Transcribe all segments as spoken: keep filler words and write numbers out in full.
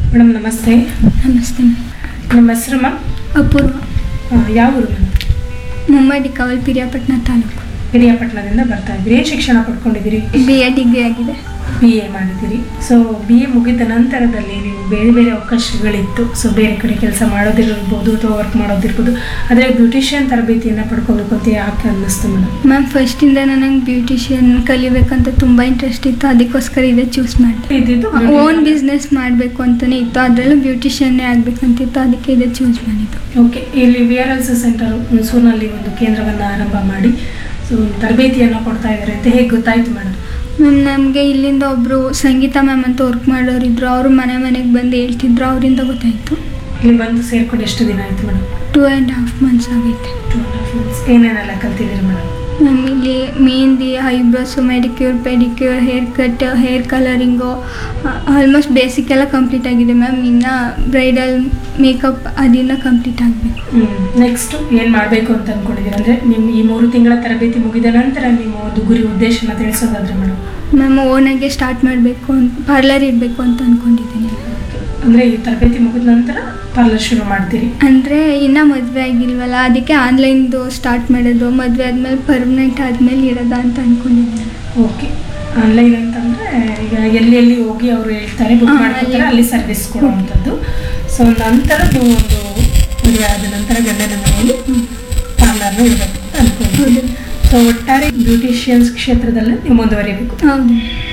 Madam ನಮಸ್ತೆ. ನಮಸ್ತೆ. ನಮ್ಮ ಹೆಸರು ಮ್ಯಾಮ್ ಅಪೂರ್ವ. ಯಾವ ಊರು ಮೇಡಮ್? ಮುಮ್ಮಡಿ ಕವಲ್ ಪಿರಿಯಾಪಟ್ಟಣ ತಾಲೂಕು. ಪಿರಿಯಾಪಟ್ಟಣದಿಂದ ಬರ್ತಾ ಇದ್ದೀರಿ. ಏನು ಶಿಕ್ಷಣ ಪಡ್ಕೊಂಡಿದ್ದೀರಿ? ಬಿ ಎ ಡಿಗ್ರಿ ಆಗಿದೆ. ಬಿ ಎ ಮಾಡಿದ್ದೀರಿ. ಸೊ ಬಿ ಎ ಮುಗಿದ ನಂತರದಲ್ಲಿ ನೀವು ಬೇರೆ ಬೇರೆ ಅವಕಾಶಗಳಿತ್ತು. ಸೊ ಬೇರೆ ಕಡೆ ಕೆಲಸ ಮಾಡೋದಿರ್ಬೋದು ಅಥವಾ ವರ್ಕ್ ಮಾಡೋದಿರ್ಬೋದು. ಆದರೆ ಬ್ಯೂಟಿಷಿಯನ್ ತರಬೇತಿಯನ್ನು ಪಡ್ಕೋಬೇಕು ಅಂತ ಯಾಕೆ ಅನ್ನಿಸ್ತು ಮೇಡಮ್? ಮ್ಯಾಮ್ ಫಸ್ಟಿಂದ ನನಗೆ ಬ್ಯೂಟಿಷಿಯನ್ ಕಲಿಬೇಕಂತ ತುಂಬ ಇಂಟ್ರೆಸ್ಟ್ ಇತ್ತು, ಅದಕ್ಕೋಸ್ಕರ ಇದೇ ಚೂಸ್ ಮಾಡಿದೆ. ಇದ್ದಿದ್ದು ಓನ್ ಬಿಸ್ನೆಸ್ ಮಾಡಬೇಕು ಅಂತಲೇ ಇತ್ತು, ಅದರಲ್ಲೂ ಬ್ಯೂಟಿಷಿಯನ್ನೇ ಆಗಬೇಕಂತಿತ್ತು, ಅದಕ್ಕೆ ಇದೇ ಚೂಸ್ ಮಾಡಿದ್ದು. ಓಕೆ. ಇಲ್ಲಿ we are L C centre ಹುಣಸೂರಿನಲ್ಲಿ ಒಂದು ಕೇಂದ್ರವನ್ನು ಆರಂಭ ಮಾಡಿ ಸೊ ತರಬೇತಿಯನ್ನು ಕೊಡ್ತಾ ಇದ್ದಾರೆ ಅಂತ ಹೇಗೆ ಗೊತ್ತಾಯಿತು ಮೇಡಮ್? ಮ್ಯಾಮ್ ನಮಗೆ ಇಲ್ಲಿಂದ ಒಬ್ಬರು ಸಂಗೀತ ಮ್ಯಾಮ್ ಅಂತ ವರ್ಕ್ ಮಾಡೋರಿದ್ರು, ಅವರು ಮನೆ ಮನೆಗೆ ಬಂದು ಹೇಳ್ತಿದ್ರು, ಅವರಿಂದ ಗೊತ್ತಾಯಿತು. ಇಲ್ಲಿ ಬಂದು ಸೇರ್ಕೊಂಡು ಎಷ್ಟು ದಿನ ಆಯಿತು madam? Two and half months ಆಗೈತೆ. Two and half months. ಏನೇನೆಲ್ಲ ಕಲ್ತಿದ್ದೀರಿ ಮೇಡಮ್? ಮ್ಯಾಮ್ ಇಲ್ಲಿ mehndi, eyebrows, manicure, pedicure, hair cut, hair colouring almost basic ಎಲ್ಲ ಕಂಪ್ಲೀಟ್ ಆಗಿದೆ ಮ್ಯಾಮ್. ಇನ್ನು ಬ್ರೈಡಲ್ ಮೇಕಪ್ ಅದನ್ನು ಕಂಪ್ಲೀಟ್ ಆಗಬೇಕು. ಹ್ಞೂ ನೆಕ್ಸ್ಟು ಏನು ಮಾಡಬೇಕು ಅಂತ ಅಂದ್ಕೊಂಡಿದ್ದೀರಿ? ಅಂದರೆ ನಿಮ್ಮ ಈ ಮೂರು ತಿಂಗಳ ತರಬೇತಿ ಮುಗಿದ ನಂತರ ನಿಮ್ಮ ಒಂದು ಗುರಿ ಉದ್ದೇಶನ ತಿಳಿಸೋದಾದ್ರೆ ಮೇಡಮ್? ಮ್ಯಾಮ್ ಓನಾಗೆ ಸ್ಟಾರ್ಟ್ ಮಾಡಬೇಕು ಅಂತ, ಪಾರ್ಲರ್ ಇಡಬೇಕು ಅಂತ ಅಂದ್ಕೊಂಡಿದ್ದೀನಿ. ಅಂದರೆ ಈ ತರಬೇತಿ ಮುಗಿದ ನಂತರ ಪಾರ್ಲರ್ ಶುರು ಮಾಡ್ತೀರಿ? ಅಂದರೆ ಇನ್ನೂ ಮದುವೆ ಆಗಿಲ್ವಲ್ಲ, ಅದಕ್ಕೆ ಆನ್ಲೈನ್ದು ಸ್ಟಾರ್ಟ್ ಮಾಡೋದು, ಮದುವೆ ಆದಮೇಲೆ ಪರ್ಮನೆಂಟ್ ಆದಮೇಲೆ ಇರೋದ ಅಂತ ಅಂದ್ಕೊಂಡಿದ್ದೀನಿ. ಓಕೆ. ಆನ್ಲೈನ್ ಅಂತಂದರೆ ಈಗ ಎಲ್ಲಿ ಎಲ್ಲಿ ಹೋಗಿ ಅವರು ಹೇಳ್ತಾರೆ ಬುಕ್ ಮಾಡ್ಕೊತಾರೆ, ಅಲ್ಲಿ ಸರ್ವಿಸ್ ಕೊಡುವಂಥದ್ದು. ಸೊ ನಂತರ ನೀವು ಒಂದು ಮದುವೆ ಆದ ನಂತರ ಗಂಡನ ಮನೆಯಲ್ಲಿ ಪಾರ್ಲರ್ನ ಇಡಬೇಕು ಅಂತ ಅಂದ್ಕೊಂಡಿದ್ದೀನಿ. ಸೊ ಒಟ್ಟಾರೆ ಬ್ಯೂಟಿಷಿಯನ್ಸ್ ಕ್ಷೇತ್ರದಲ್ಲಿ ನೀವು ಮುಂದುವರಿಬೇಕು. ಹೌದು.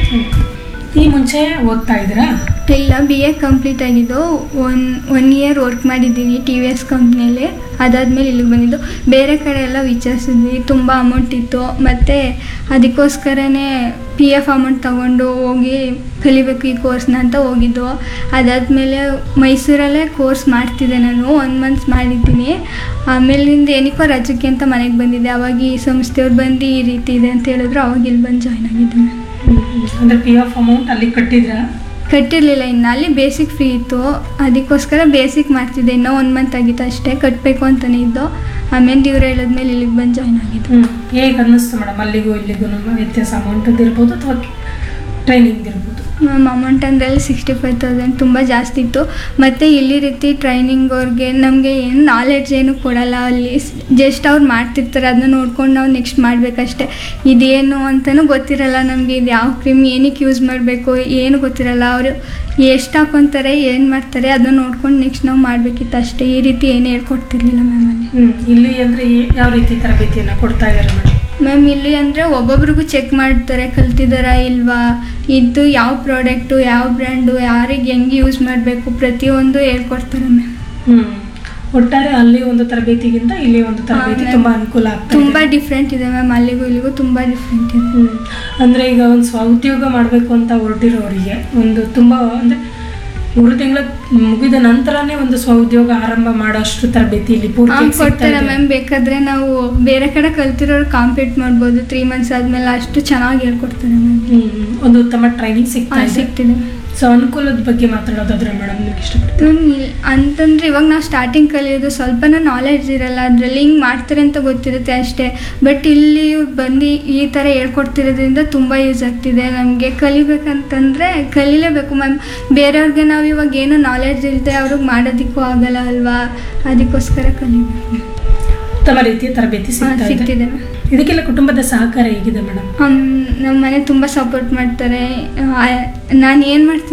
ಈ ಮುಂಚೆ ಓದ್ತಾ ಇದ್ದೀರಾ? ಇಲ್ಲ, ಬಿ ಎ ಕಂಪ್ಲೀಟ್ ಆಗಿದ್ದು. ಒನ್ ಒನ್ ಇಯರ್ ವರ್ಕ್ ಮಾಡಿದ್ದೀನಿ ಟಿ ವಿ ಎಸ್ ಕಂಪ್ನಿಯಲ್ಲಿ. ಅದಾದಮೇಲೆ ಇಲ್ಲಿಗೆ ಬಂದಿದ್ದು. ಬೇರೆ ಕಡೆ ಎಲ್ಲ ವಿಚಾರಿಸಿದ್ವಿ, ತುಂಬ ಅಮೌಂಟ್ ಇತ್ತು, ಮತ್ತು ಅದಕ್ಕೋಸ್ಕರನೇ ಪಿ ಎಫ್ ಅಮೌಂಟ್ ತೊಗೊಂಡು ಹೋಗಿ ಕಲಿಬೇಕು ಈ ಕೋರ್ಸ್ನ ಅಂತ ಹೋಗಿದ್ದು. ಅದಾದಮೇಲೆ ಮೈಸೂರಲ್ಲೇ ಕೋರ್ಸ್ ಮಾಡ್ತಿದ್ದೆ ನಾನು, ಒನ್ ಮಂತ್ಸ್ ಮಾಡಿದ್ದೀನಿ. ಆಮೇಲಿಂದ ಏನಕ್ಕೋ ರಜಕ್ಕೆ ಅಂತ ಮನೆಗೆ ಬಂದಿದ್ದೆ. ಅವಾಗ ಈ ಸಂಸ್ಥೆಯವ್ರು ಬಂದು ಈ ರೀತಿ ಇದೆ ಅಂತ ಹೇಳಿದ್ರು, ಅವಾಗ ಇಲ್ಲಿ ಬಂದು ಜಾಯ್ನ್ ಆಗಿದ್ದೆ ನಾನು. ಅಂದರೆ ಪಿ ಎಫ್ ಅಮೌಂಟ್ ಅಲ್ಲಿ ಕಟ್ಟಿದ್ರಾ? ಕಟ್ಟಿರಲಿಲ್ಲ, ಇನ್ನು ಅಲ್ಲಿ ಬೇಸಿಕ್ ಫ್ರೀ ಇತ್ತು, ಅದಕ್ಕೋಸ್ಕರ ಬೇಸಿಕ್ ಮಾಡ್ತಿದ್ದೆ. ಇನ್ನೂ ಒನ್ ಮಂತ್ ಆಗಿತ್ತು ಅಷ್ಟೇ, ಕಟ್ಟಬೇಕು ಅಂತಲೇ ಇದ್ದು. ಆಮೇಲೆ ಇವ್ರು ಹೇಳಿದ್ಮೇಲೆ ಇಲ್ಲಿಗೆ ಬಂದು ಜಾಯ್ನ್ ಆಗಿದ್ದು. ಹೇಗೆ ಅನ್ನಿಸ್ತು ಮೇಡಮ್ ಅಲ್ಲಿಗೂ ಇಲ್ಲಿಗೂ ವ್ಯತ್ಯಾಸ? ಅಮೌಂಟದ್ದು ಇರ್ಬೋದು ಅಥವಾ ಟ್ರೈನಿಂಗ್ ಇರ್ಬೋದು? ಮ್ಯಾಮ್ ಅಮೌಂಟ್ ಅಂದರೆ ಸಿಕ್ಸ್ಟಿ ಫೈವ್ ತೌಸಂಡ್ ತುಂಬ ಜಾಸ್ತಿ ಇತ್ತು. ಮತ್ತು ಇಲ್ಲಿ ರೀತಿ ಟ್ರೈನಿಂಗ್ ಅವ್ರಿಗೆ ನಮಗೆ ಏನು ನಾಲೆಡ್ಜ್ ಏನು ಕೊಡಲ್ಲ. ಅಲ್ಲಿ ಜಸ್ಟ್ ಅವ್ರು ಮಾಡ್ತಿರ್ತಾರೆ, ಅದನ್ನ ನೋಡ್ಕೊಂಡು ನಾವು ನೆಕ್ಸ್ಟ್ ಮಾಡಬೇಕಷ್ಟೆ. ಇದೇನು ಅಂತಲೂ ಗೊತ್ತಿರಲ್ಲ ನಮಗೆ, ಇದು ಯಾವ ಕ್ರೀಮ್ ಏನಕ್ಕೆ ಯೂಸ್ ಮಾಡಬೇಕು ಏನು ಗೊತ್ತಿರಲ್ಲ. ಅವರು ಎಷ್ಟು ಹಾಕೊತಾರೆ ಏನು ಮಾಡ್ತಾರೆ ಅದನ್ನ ನೋಡ್ಕೊಂಡು ನೆಕ್ಸ್ಟ್ ನಾವು ಮಾಡಬೇಕಿತ್ತು ಅಷ್ಟೇ. ಈ ರೀತಿ ಏನು ಹೇಳ್ಕೊಡ್ತಿರ್ಲಿಲ್ಲ ಮ್ಯಾಮ್ ಅಲ್ಲಿ. ಹ್ಞೂ ಇಲ್ಲಿ ಅಂದರೆ ಯಾವ ರೀತಿ ತರಬೇತಿಯನ್ನು ಕೊಡ್ತಾ ಇದ್ದಾರೆ ಮೇಡಮ್? ಮ್ಯಾಮ್ ಇಲ್ಲಿ ಅಂದರೆ ಒಬ್ಬೊಬ್ರಿಗೂ ಚೆಕ್ ಮಾಡ್ತಾರೆ ಕಲ್ತಿದ್ದಾರಾ ಇಲ್ವಾ, ಇದು ಯಾವ ಪ್ರಾಡಕ್ಟು ಯಾವ ಬ್ರ್ಯಾಂಡು ಯಾರಿಗೆ ಹೆಂಗೆ ಯೂಸ್ ಮಾಡಬೇಕು ಪ್ರತಿಯೊಂದು ಹೇಳ್ಕೊಡ್ತಾರೆ ಮ್ಯಾಮ್. ಹ್ಞೂ ಒಟ್ಟಾರೆ ಅಲ್ಲಿ ಒಂದು ತರಬೇತಿಗಿಂತ ಇಲ್ಲಿ ಒಂದು ತರಬೇತಿ ತುಂಬ ಅನುಕೂಲ ಆಗ್ತದೆ. ತುಂಬ ಡಿಫ್ರೆಂಟ್ ಇದೆ ಮ್ಯಾಮ್, ಅಲ್ಲಿಗೂ ಇಲ್ಲಿಗೂ ತುಂಬ ಡಿಫ್ರೆಂಟ್ ಇದೆ. ಹ್ಞೂ ಅಂದರೆ ಈಗ ಒಂದು ಸ್ವಉದ್ಯೋಗ ಮಾಡಬೇಕು ಅಂತ ಹೊರಟಿರೋರಿಗೆ ಒಂದು ತುಂಬ ಅಂದರೆ ಮೂರು ತಿಂಗಳ ಮುಗಿದ ನಂತರನೇ ಒಂದು ಸ್ವಉದ್ಯೋಗ ಆರಂಭ ಮಾಡೋಷ್ಟು ತರಬೇತಿ ಇಲ್ಲಿ ಪೂರ್ತಿ ಕೊಡ್ತಾರೆ ಮ್ಯಾಮ್. ಬೇಕಾದರೆ ನಾವು ಬೇರೆ ಕಡೆ ಕಲ್ತಿರೋರು ಕಾಂಪೀಟ್ ಮಾಡ್ಬೋದು ತ್ರೀ ಮಂತ್ಸ್ ಆದಮೇಲೆ, ಅಷ್ಟು ಚೆನ್ನಾಗಿ ಹೇಳ್ಕೊಡ್ತಾರೆ ಮ್ಯಾಮ್. ಹ್ಞೂ ಒಂದು ಉತ್ತಮ ಟ್ರೈನಿಂಗ್ ಸಿಗ್ತಾ ಸಿಗ್ತಿದೆ. ಸೊ ಅನುಕೂಲದ ಬಗ್ಗೆ ಮಾತಾಡೋದಾದ್ರೆ ಮೇಡಮ್ ನಿಮ್ಗೆ ಇಷ್ಟಪಡ್ತೀನಿ ಅಂತಂದರೆ ಇವಾಗ ನಾವು ಸ್ಟಾರ್ಟಿಂಗ್ ಕಲಿಯೋದು ಸ್ವಲ್ಪನೂ ನಾಲೆಡ್ಜ್ ಇರಲ್ಲ, ಅದರಲ್ಲಿ ಹಿಂಗೆ ಮಾಡ್ತಾರೆ ಅಂತ ಗೊತ್ತಿರುತ್ತೆ ಅಷ್ಟೇ. ಬಟ್ ಇಲ್ಲಿ ಬಂದು ಈ ಥರ ಹೇಳ್ಕೊಡ್ತಿರೋದ್ರಿಂದ ತುಂಬ ಯೂಸ್ ಆಗ್ತಿದೆ ನಮಗೆ. ಕಲಿಬೇಕಂತಂದರೆ ಕಲೀಲೇಬೇಕು ಮ್ಯಾಮ್. ಬೇರೆಯವ್ರಿಗೆ ನಾವು ಇವಾಗ ಏನು ನಾಲೆಡ್ಜ್ ಇಲ್ಲದೆ ಅವ್ರಿಗೆ ಮಾಡೋದಕ್ಕೂ ಆಗಲ್ಲ ಅಲ್ವಾ, ಅದಕ್ಕೋಸ್ಕರ ಕಲಿಬೇಕು. ಉತ್ತಮ ರೀತಿಯ ತರಬೇತಿ ಸಿಗ್ತಿದೆ. ಇದಕ್ಕೆಲ್ಲ ಕುಟುಂಬದ ಸಹಕಾರ ಹೇಗಿದೆ ಮೇಡಮ್? ನಮ್ಮ ಮನೆ ತುಂಬ ಸಪೋರ್ಟ್ ಮಾಡ್ತಾರೆ. ನಾನು ಏನು ಮಾಡ್ತೀನಿ